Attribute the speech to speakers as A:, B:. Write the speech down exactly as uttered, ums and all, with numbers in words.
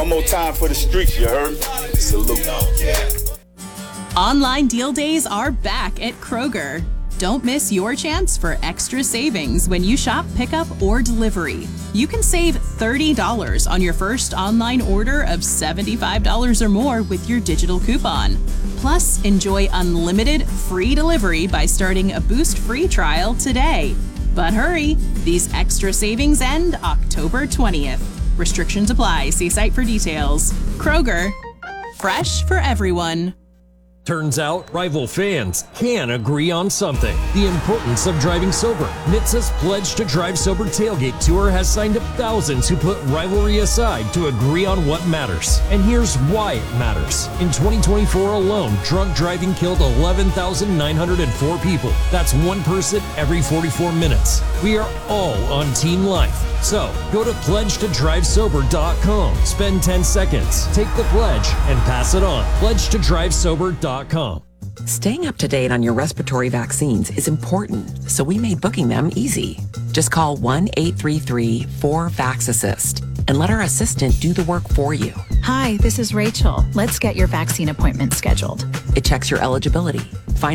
A: One more time for the streets, you heard? Salute.
B: Online deal days are back at Kroger. Don't miss your chance for extra savings when you shop pickup or delivery. You can save thirty dollars on your first online order of seventy-five dollars or more with your digital coupon. Plus, enjoy unlimited free delivery by starting a Boost free trial today. But hurry, these extra savings end October twentieth. Restrictions apply. See site for details. Kroger, fresh for everyone.
C: Turns out, rival fans can agree on something. The importance of driving sober. N H T S A's Pledge to Drive Sober Tailgate Tour has signed up thousands who put rivalry aside to agree on what matters. And here's why it matters. In twenty twenty-four alone, drunk driving killed eleven thousand nine hundred four people. That's one person every forty-four minutes. We are all on Team Life. So, go to pledge to drive sober dot com, spend ten seconds, take the pledge, and pass it on. pledge to drive sober dot com.
D: Staying up to date on your respiratory vaccines is important, so we made booking them easy. Just call one eight three three four VAX-ASSIST and let our assistant do the work for you.
E: Hi, this is Rachel. Let's get your vaccine appointment scheduled.
D: It checks your eligibility,